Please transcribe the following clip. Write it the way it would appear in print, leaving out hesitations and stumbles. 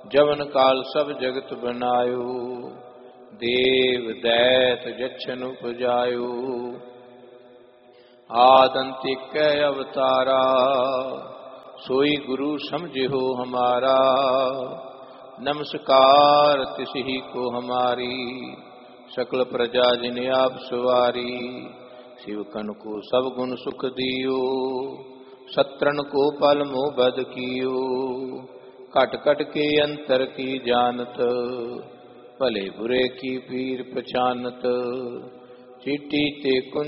जवन काल सब जगत बनायो, देव दैत जच्छन उपजायो। आदंतिक अवतारा, सोई गुरु समझिहो हमारा। नमस्कार तिसही को हमारी, सकल प्रजा जिन आप सवारी। शिवकन को सब गुण सुख दियो, सत्रन को पल मोह बद कियो। कट कट के अंतर की जानत, भले बुरे की पीर पहचानत। चीटी ते कुंज